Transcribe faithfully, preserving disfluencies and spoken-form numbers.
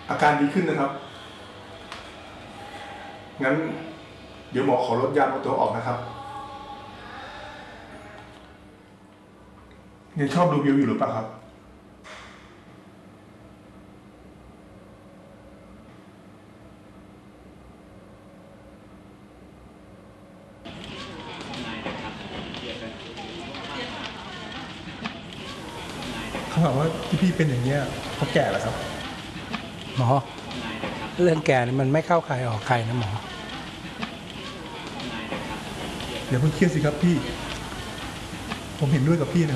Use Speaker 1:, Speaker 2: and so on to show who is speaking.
Speaker 1: อาการดีขึ้นนะครับงั้นเดี๋ยวหมอขอลดยาบนตัวออกนะครับยังชอบดูวิวอยู่หรือเปล่าครับเขาบอกว่าที่พี่เป็นอย่างเงี้ยเพราะแก่แล้วครับ
Speaker 2: หมอเรื่องแก่นี่มันไม่เข้าใครออกใครนะหมอ
Speaker 1: อย่าเพิ่งเครียดสิครับพี่ผมเห็นด้วยกับพี่นะ